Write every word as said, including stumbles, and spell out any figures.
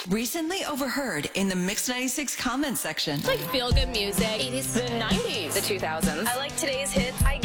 Recently overheard in the Mix ninety-six comment section. It's like feel-good music. eighties, The nineties. the two thousands. I like today's hits. I